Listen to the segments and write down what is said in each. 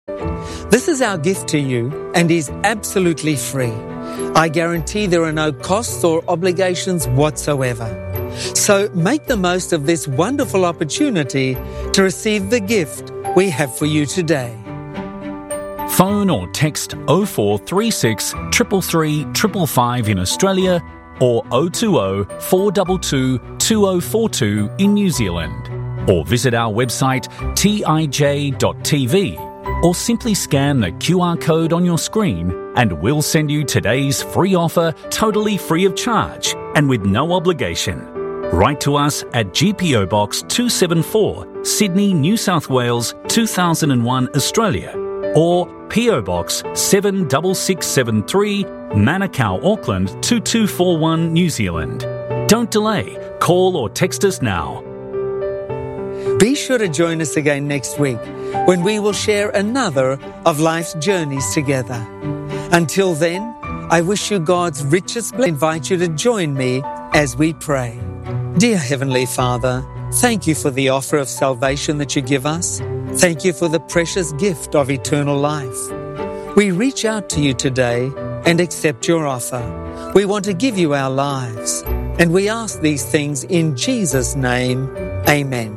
This is our gift to you and is absolutely free. I guarantee there are no costs or obligations whatsoever. So make the most of this wonderful opportunity to receive the gift we have for you today. Phone or text 0436 333 555 in Australia or 020 422 2042 in New Zealand. Or visit our website tij.tv or simply scan the QR code on your screen and we'll send you today's free offer totally free of charge and with no obligation. Write to us at GPO Box 274, Sydney, New South Wales 2001, Australia, or PO Box 76673, Manukau, Auckland 2241, New Zealand. Don't delay. Call or text us now. Be sure to join us again next week when we will share another of life's journeys together. Until then, I wish you God's richest blessing. I invite you to join me as we pray. Dear Heavenly Father, thank you for the offer of salvation that you give us. Thank you for the precious gift of eternal life. We reach out to you today and accept your offer. We want to give you our lives, and we ask these things in Jesus' name. Amen.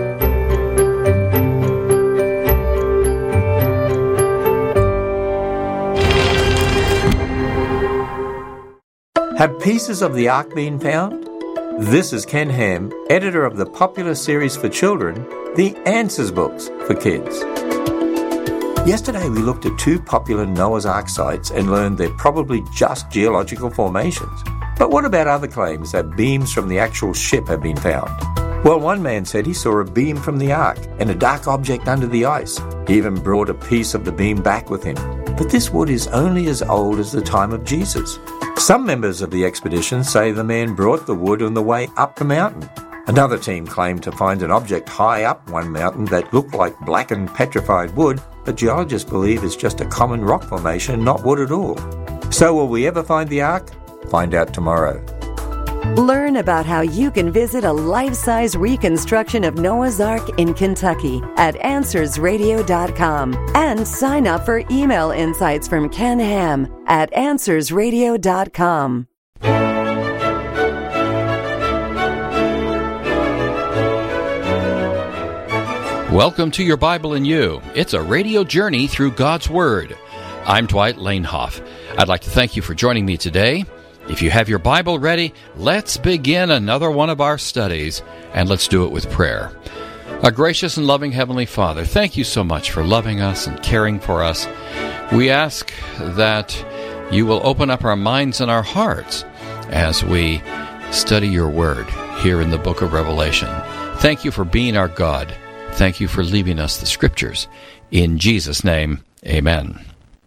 Have pieces of the Ark been found? This is Ken Ham, editor of the popular series for children, The Answers Books for Kids. Yesterday we looked at two popular Noah's Ark sites and learned they're probably just geological formations. But what about other claims that beams from the actual ship have been found? Well, one man said he saw a beam from the Ark and a dark object under the ice. He even brought a piece of the beam back with him. But this wood is only as old as the time of Jesus. Some members of the expedition say the man brought the wood on the way up the mountain. Another team claimed to find an object high up one mountain that looked like blackened petrified wood, but geologists believe it's just a common rock formation, not wood at all. So will we ever find the Ark? Find out tomorrow. Learn about how you can visit a life-size reconstruction of Noah's Ark in Kentucky at AnswersRadio.com and sign up for email insights from Ken Ham at AnswersRadio.com. Welcome to Your Bible and You. It's a radio journey through God's Word. I'm Dwight Lanehoff. I'd like to thank you for joining me today. If you have your Bible ready, let's begin another one of our studies, and let's do it with prayer. Our gracious and loving Heavenly Father, thank you so much for loving us and caring for us. We ask that you will open up our minds and our hearts as we study your Word here in the book of Revelation. Thank you for being our God. Thank you for leaving us the Scriptures. In Jesus' name, amen.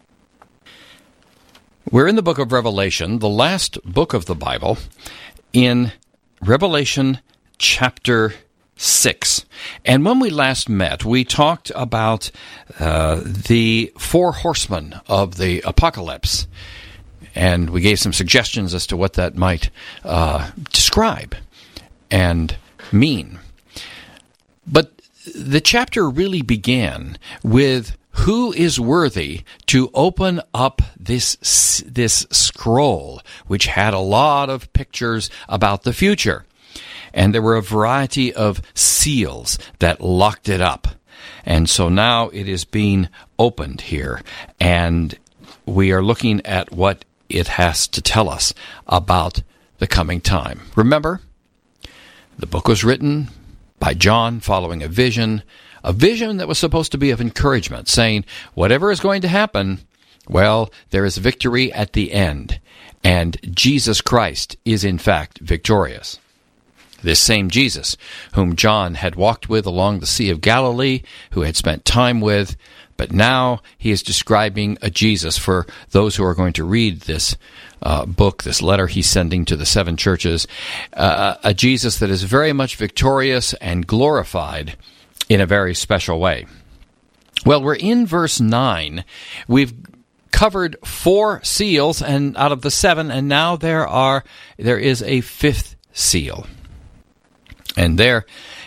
We're in the book of Revelation, the last book of the Bible, in Revelation chapter 6. And when we last met, we talked about the four horsemen of the apocalypse. And we gave some suggestions as to what that might describe and mean. But the chapter really began with who is worthy to open up this scroll, which had a lot of pictures about the future. And there were a variety of seals that locked it up. And so now it is being opened here. And we are looking at what it has to tell us about the coming time. Remember, the book was written by John following a vision that was supposed to be of encouragement, saying, whatever is going to happen, well, there is victory at the end, and Jesus Christ is in fact victorious. This same Jesus, whom John had walked with along the Sea of Galilee, who had spent time with, but now he is describing a Jesus for those who are going to read this book, this letter he's sending to the seven churches, a Jesus that is very much victorious and glorified in a very special way. Well, we're in verse 9. We've covered 4 seals and out of the 7, and now there is a 5th seal. And there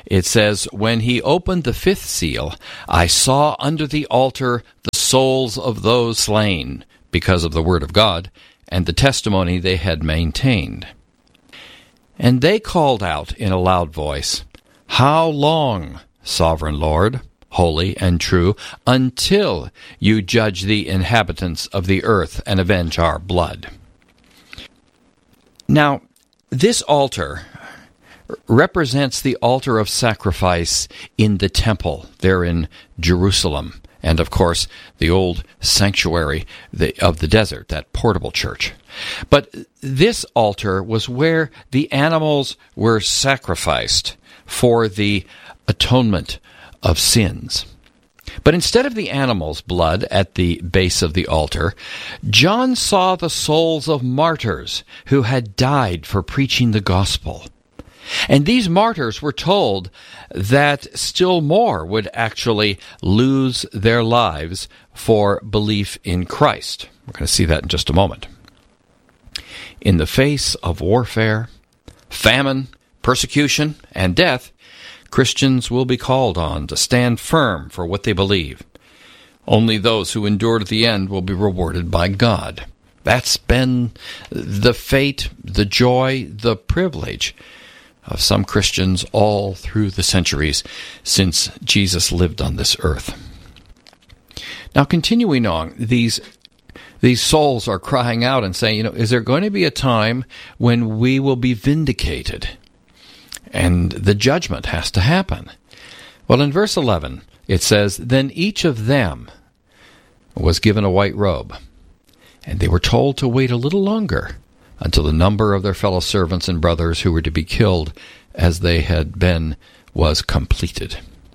it says, "When he opened the fifth seal, I saw under the altar the souls of those slain because of the word of God and the testimony they had maintained. And they called out in a loud voice, 'How long, sovereign Lord, holy and true, until you judge the inhabitants of the earth and avenge our blood?'" Now, this altar represents the altar of sacrifice in the temple there in Jerusalem, and of course the old sanctuary of the desert, that portable church. But this altar was where the animals were sacrificed for the atonement of sins. But instead of the animal's blood at the base of the altar, John saw the souls of martyrs who had died for preaching the gospel. And these martyrs were told that still more would actually lose their lives for belief in Christ. We're going to see that in just a moment. In the face of warfare, famine, persecution, and death, Christians will be called on to stand firm for what they believe. Only those who endure to the end will be rewarded by God. That's been the fate, the joy, the privilege of some Christians all through the centuries since Jesus lived on this earth. Now, continuing on, these souls are crying out and saying, is there going to be a time when we will be vindicated? And the judgment has to happen. Well, in verse 11, it says, "Then each of them was given a white robe, and they were told to wait a little longer until the number of their fellow servants and brothers who were to be killed as they had been was completed."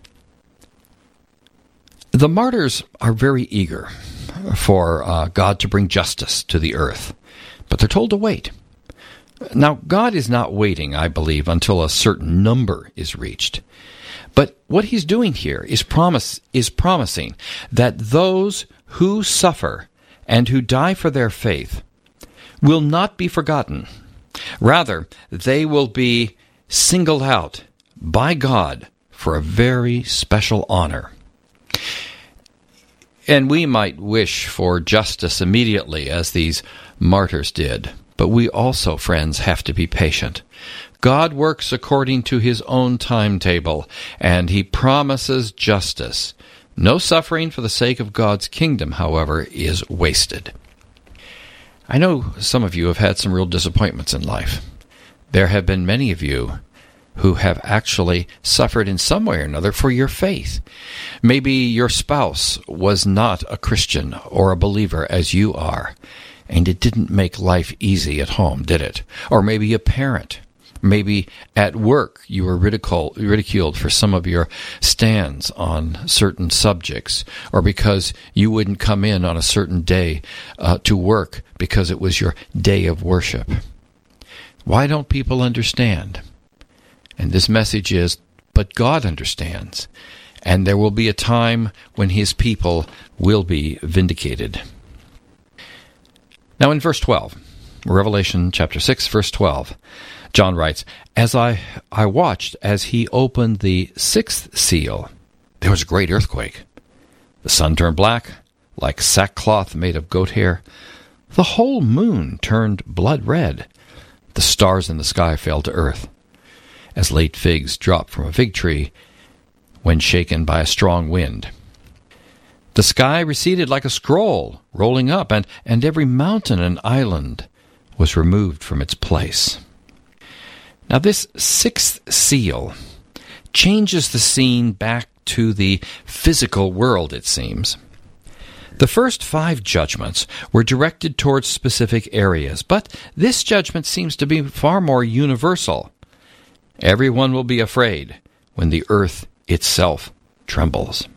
The martyrs are very eager for God to bring justice to the earth, but they're told to wait. Now, God is not waiting, I believe, until a certain number is reached. But what he's doing here is promising that those who suffer and who die for their faith will not be forgotten. Rather, they will be singled out by God for a very special honor. And we might wish for justice immediately, as these martyrs did. But we also, friends, have to be patient. God works according to his own timetable, and he promises justice. No suffering for the sake of God's kingdom, however, is wasted. I know some of you have had some real disappointments in life. There have been many of you who have actually suffered in some way or another for your faith. Maybe your spouse was not a Christian or a believer as you are, and it didn't make life easy at home, did it? Or maybe a parent. Maybe at work you were ridiculed for some of your stands on certain subjects, or because you wouldn't come in on a certain day to work because it was your day of worship. Why don't people understand? And this message is, but God understands, and there will be a time when his people will be vindicated. Now in verse 12, Revelation chapter 6, verse 12, John writes, "As I watched as he opened the sixth seal, there was a great earthquake. The sun turned black, like sackcloth made of goat hair. The whole moon turned blood red. The stars in the sky fell to earth, as late figs drop from a fig tree when shaken by a strong wind. The sky receded like a scroll rolling up, and every mountain and island was removed from its place." Now this sixth seal changes the scene back to the physical world, it seems. The first 5 judgments were directed towards specific areas, but this judgment seems to be far more universal. Everyone will be afraid when the earth itself trembles.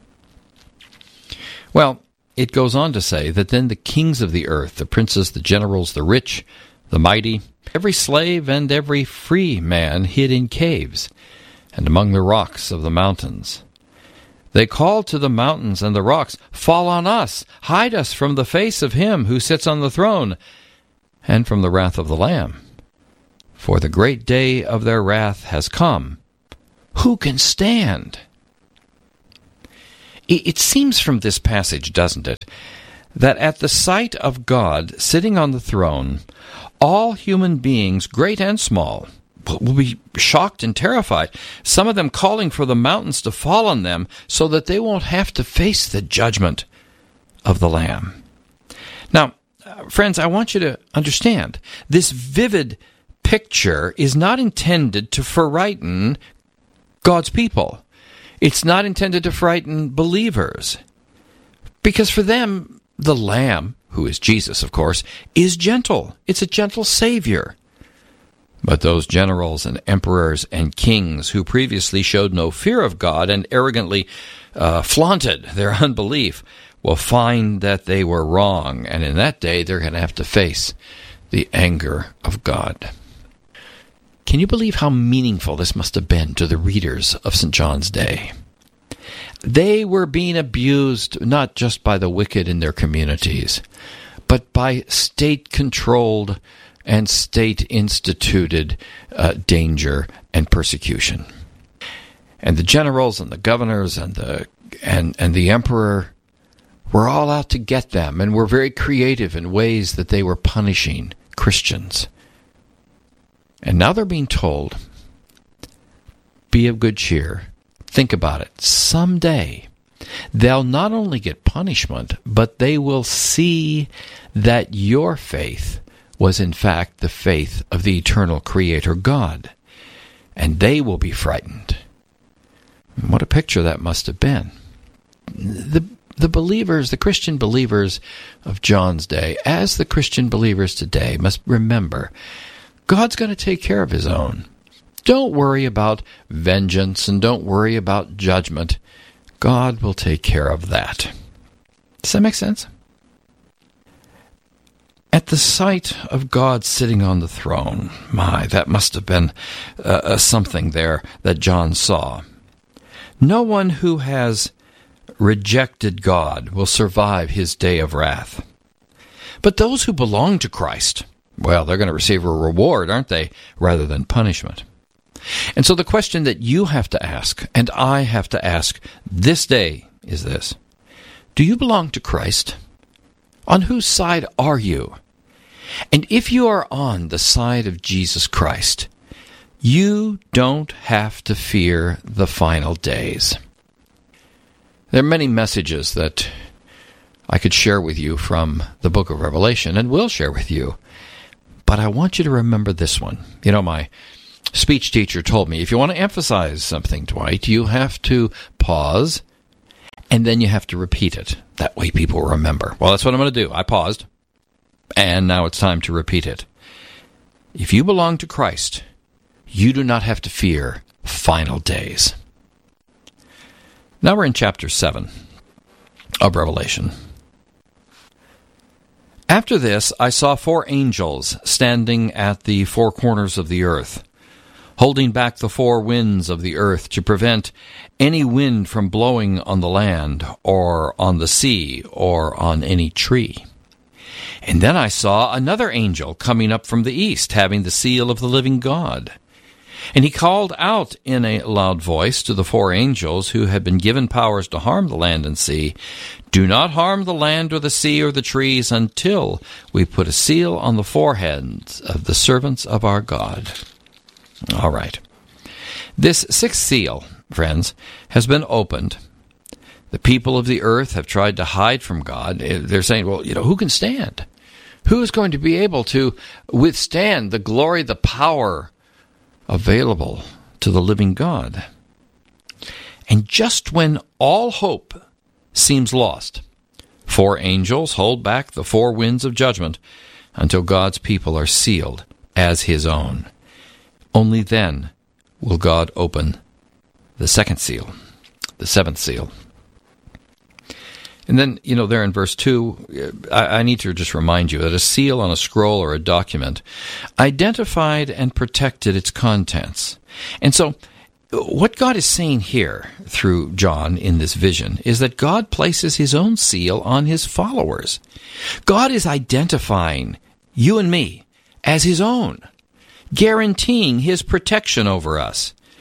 Well, it goes on to say that then the kings of the earth, the princes, the generals, the rich, the mighty, every slave and every free man hid in caves and among the rocks of the mountains. They called to the mountains and the rocks, "Fall on us, hide us from the face of him who sits on the throne, and from the wrath of the Lamb. For the great day of their wrath has come. who can stand? It seems from this passage, doesn't it, that at the sight of God sitting on the throne, all human beings, great and small, will be shocked and terrified, some of them calling for the mountains to fall on them so that they won't have to face the judgment of the Lamb. Now, friends, I want you to understand, this vivid picture is not intended to frighten God's people. It's not intended to frighten believers. Because for them, the Lamb, who is Jesus, of course, is gentle. It's a gentle Savior. But those generals and emperors and kings who previously showed no fear of God and arrogantly flaunted their unbelief will find that they were wrong, and in that day they're going to have to face the anger of God. Can you believe how meaningful this must have been to the readers of St. John's day? They were being abused not just by the wicked in their communities, but by state-controlled and state-instituted danger and persecution. And the generals and the governors and the emperor were all out to get them, and were very creative in ways that they were punishing Christians. And now they're being told, be of good cheer. Think about it. Someday, they'll not only get punishment, but they will see that your faith was in fact the faith of the eternal Creator God. And they will be frightened. What a picture that must have been. The believers, the Christian believers of John's day, as the Christian believers today, must remember God's going to take care of His own. Don't worry about vengeance and don't worry about judgment. God will take care of that. Does that make sense? At the sight of God sitting on the throne, that must have been something there that John saw. No one who has rejected God will survive His day of wrath. But those who belong to Christ, well, they're going to receive a reward, aren't they, rather than punishment. And so the question that you have to ask, and I have to ask this day, is this. Do you belong to Christ? On whose side are you? And if you are on the side of Jesus Christ, you don't have to fear the final days. There are many messages that I could share with you from the book of Revelation, and will share with you. But I want you to remember this one. You know, my speech teacher told me, if you want to emphasize something, Dwight, you have to pause, and then you have to repeat it. That way people remember. Well, that's what I'm going to do. I paused, and now it's time to repeat it. If you belong to Christ, you do not have to fear final days. Now we're in chapter 7 of Revelation. After this, I saw 4 angels standing at the 4 corners of the earth, holding back the 4 winds of the earth to prevent any wind from blowing on the land, or on the sea, or on any tree. And then I saw another angel coming up from the east, having the seal of the living God. And he called out in a loud voice to the 4 angels who had been given powers to harm the land and sea, "Do not harm the land or the sea or the trees until we put a seal on the foreheads of the servants of our God." All right. This 6th seal, friends, has been opened. The people of the earth have tried to hide from God. They're saying, well, who can stand? Who is going to be able to withstand the glory, the power available to the living God? And just when all hope seems lost, 4 angels hold back the 4 winds of judgment until God's people are sealed as His own. Only then will God open the 2nd seal, the 7th seal. And then, there in verse 2, I need to just remind you that a seal on a scroll or a document identified and protected its contents. And so, what God is saying here through John in this vision is that God places His own seal on His followers. God is identifying you and me as His own, guaranteeing His protection over us.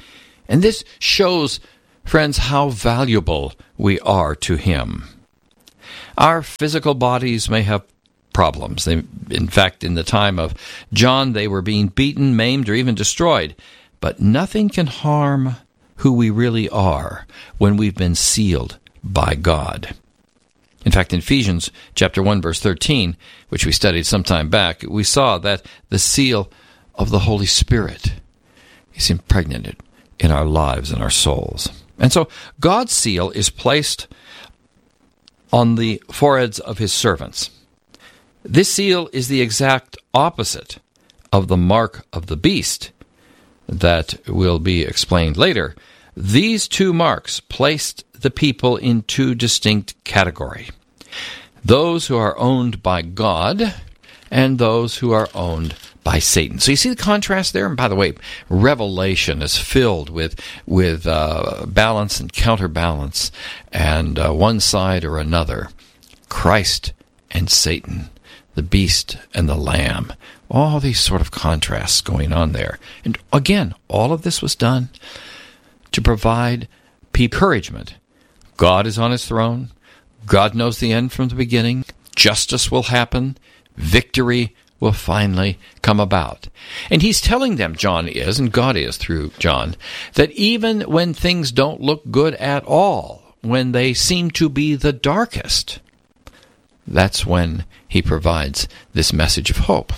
And this shows, friends, how valuable we are to Him. Our physical bodies may have problems. In fact, in the time of John, they were being beaten, maimed, or even destroyed. But nothing can harm who we really are when we've been sealed by God. In fact, in Ephesians chapter 1, verse 13, which we studied some time back, we saw that the seal of the Holy Spirit is impregnated in our lives and our souls. And so God's seal is placed on the foreheads of His servants. This seal is the exact opposite of the mark of the beast that will be explained later. These two marks placed the people in two distinct categories: those who are owned by God and those who are owned by Satan. So you see the contrast there? And by the way, Revelation is filled with balance and counterbalance, and one side or another. Christ and Satan, the beast and the lamb. All these sort of contrasts going on there. And again, all of this was done to provide encouragement. God is on His throne. God knows the end from the beginning. Justice will happen. Victory will finally come about. And He's telling them, John is, and God is through John, that even when things don't look good at all, when they seem to be the darkest, that's when He provides this message of hope.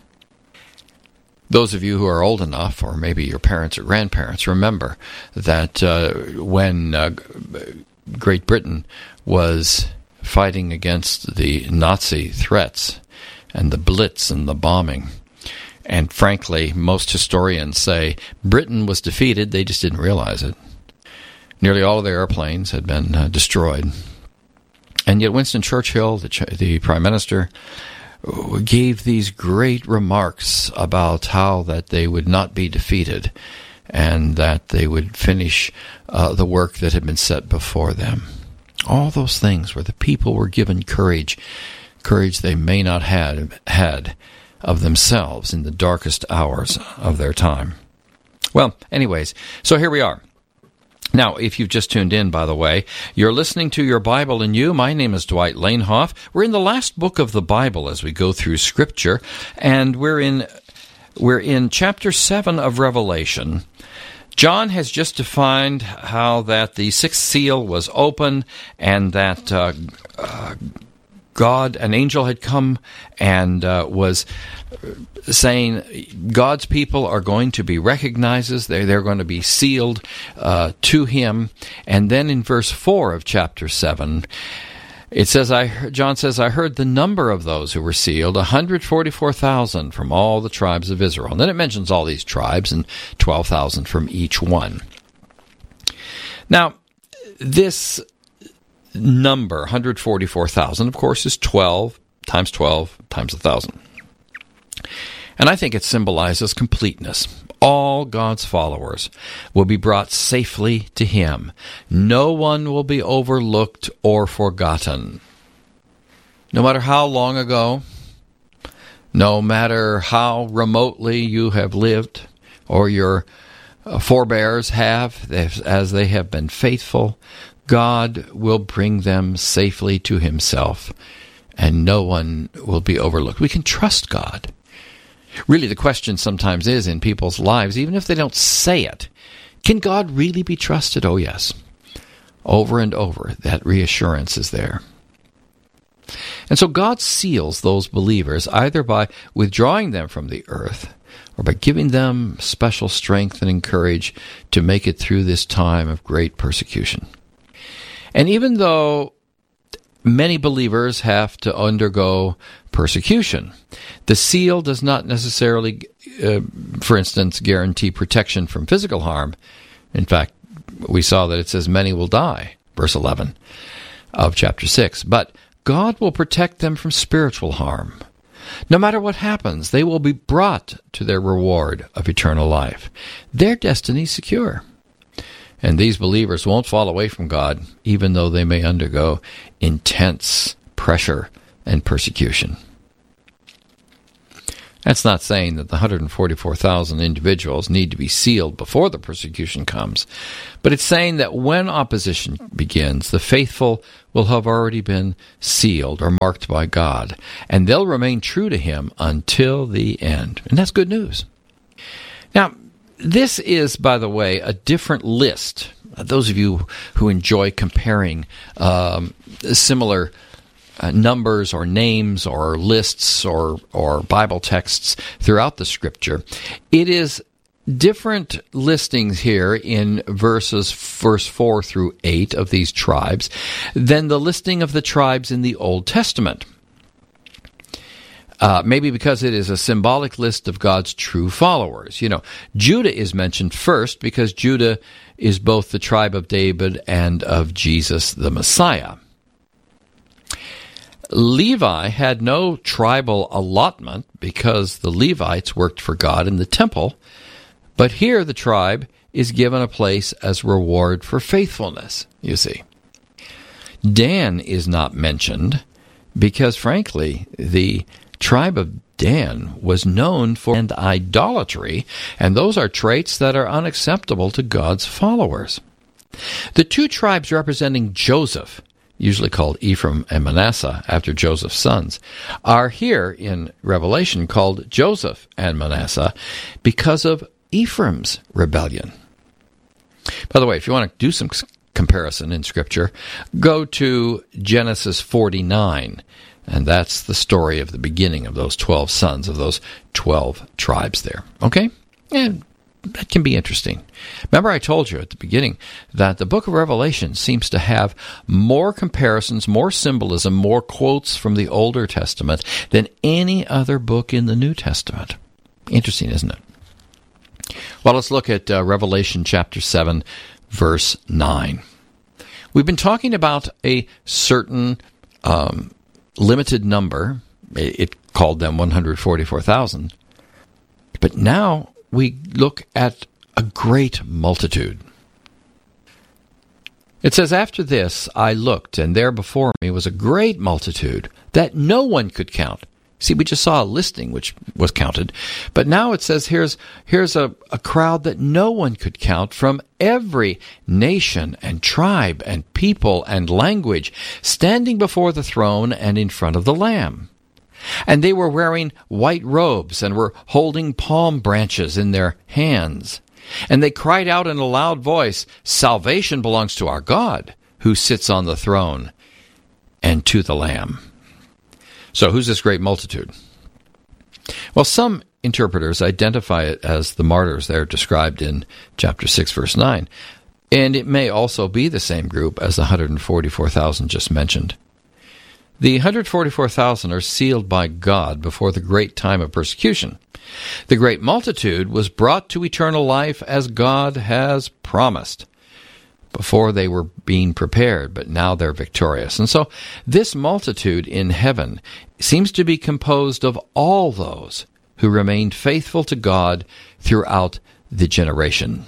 Those of you who are old enough, or maybe your parents or grandparents, remember that when Great Britain was fighting against the Nazi threats and the Blitz and the bombing, and frankly, most historians say Britain was defeated, they just didn't realize it. Nearly all of their airplanes had been destroyed. And yet Winston Churchill, the Prime Minister, gave these great remarks about how that they would not be defeated and that they would finish the work that had been set before them. All those things where the people were given courage they may not have had of themselves in the darkest hours of their time. Well, anyways, so here we are. Now, if you've just tuned in, by the way, you're listening to Your Bible and You. My name is Dwight Lanehoff. We're in the last book of the Bible as we go through Scripture, and we're in chapter 7 of Revelation. John has just defined how that the sixth seal was open and that God, an angel had come and was saying God's people are going to be recognized. They're going to be sealed to Him. And then in verse 4 of chapter 7, it says, John says, I heard the number of those who were sealed, 144,000 from all the tribes of Israel. And then it mentions all these tribes and 12,000 from each one. Now, this number, 144,000, of course, is 12 times 1,000. And I think it symbolizes completeness. All God's followers will be brought safely to Him. No one will be overlooked or forgotten. No matter how long ago, no matter how remotely you have lived, or your forebears have, as they have been faithful, God will bring them safely to Himself, and no one will be overlooked. We can trust God. Really, the question sometimes is in people's lives, even if they don't say it, can God really be trusted? Oh, yes. Over and over, that reassurance is there. And so God seals those believers either by withdrawing them from the earth or by giving them special strength and courage to make it through this time of great persecution. And even though many believers have to undergo persecution, the seal does not necessarily, for instance, guarantee protection from physical harm. In fact, we saw that it says many will die, verse 11 of chapter 6. But God will protect them from spiritual harm. No matter what happens, they will be brought to their reward of eternal life. Their destiny is secure. And these believers won't fall away from God, even though they may undergo intense pressure and persecution. That's not saying that the 144,000 individuals need to be sealed before the persecution comes, but it's saying that when opposition begins, the faithful will have already been sealed or marked by God, and they'll remain true to Him until the end. And that's good news. Now, this is, by the way, a different list. Those of you who enjoy comparing similar numbers or names or lists or Bible texts throughout the Scripture, it is different listings here in verse 4 through 8 of these tribes than the listing of the tribes in the Old Testament. Maybe because it is a symbolic list of God's true followers. Judah is mentioned first because Judah is both the tribe of David and of Jesus the Messiah. Levi had no tribal allotment because the Levites worked for God in the temple, but here the tribe is given a place as reward for faithfulness, you see. Dan is not mentioned because, frankly, the tribe of Dan was known for idolatry, and those are traits that are unacceptable to God's followers. The two tribes representing Joseph, usually called Ephraim and Manasseh after Joseph's sons, are here in Revelation called Joseph and Manasseh because of Ephraim's rebellion. By the way, if you want to do some comparison in Scripture, go to Genesis 49, and that's the story of the beginning of those 12 sons, of those 12 tribes there. Okay? And that can be interesting. Remember I told you at the beginning that the book of Revelation seems to have more comparisons, more symbolism, more quotes from the Older Testament than any other book in the New Testament. Interesting, isn't it? Well, let's look at Revelation chapter 7, verse 9. We've been talking about a certain limited number. It called them 144,000. But now we look at a great multitude. It says, "After this I looked, and there before me was a great multitude that no one could count." See, we just saw a listing which was counted, but now it says here's a crowd that no one could count, from every nation and tribe and people and language, standing before the throne and in front of the Lamb. And they were wearing white robes and were holding palm branches in their hands. And they cried out in a loud voice, "Salvation belongs to our God, who sits on the throne, and to the Lamb." So who's this great multitude? Well, some interpreters identify it as the martyrs there described in chapter 6, verse 9. And it may also be the same group as the 144,000 just mentioned. The 144,000 are sealed by God before the great time of persecution. The great multitude was brought to eternal life as God has promised. Before they were being prepared, but now they're victorious. And so this multitude in heaven seems to be composed of all those who remained faithful to God throughout the generations.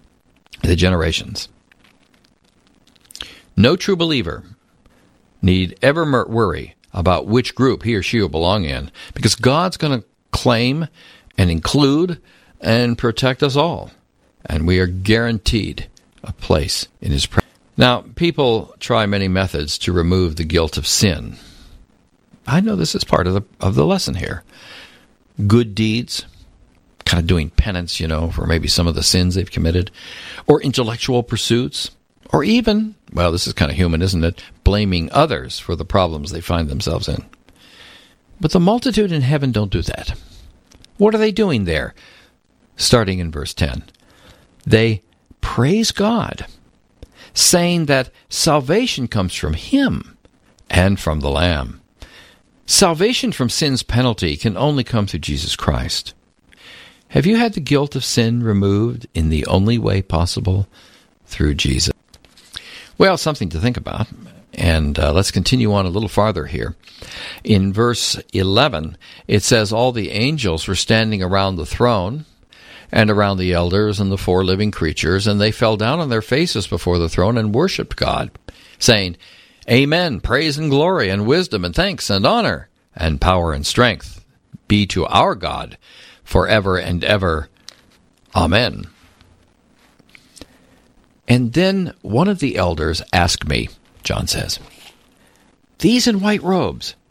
No true believer need ever worry about which group he or she will belong in, because God's going to claim and include and protect us all, and we are guaranteed a place in His presence. Now, people try many methods to remove the guilt of sin. I know this is part of the lesson here. Good deeds, kind of doing penance, for maybe some of the sins they've committed, or intellectual pursuits, or even, well, this is kind of human, isn't it, blaming others for the problems they find themselves in. But the multitude in heaven don't do that. What are they doing there? Starting in verse 10. They praise God, saying that salvation comes from Him and from the Lamb. Salvation from sin's penalty can only come through Jesus Christ. Have you had the guilt of sin removed in the only way possible? Through Jesus. Well, something to think about. And let's continue on a little farther here. In verse 11, it says, "All the angels were standing around the throne and around the elders and the 4 living creatures, and they fell down on their faces before the throne and worshipped God, saying, 'Amen, praise and glory and wisdom and thanks and honor and power and strength be to our God forever and ever. Amen. And then one of the elders asked me, John says, "These in white robes,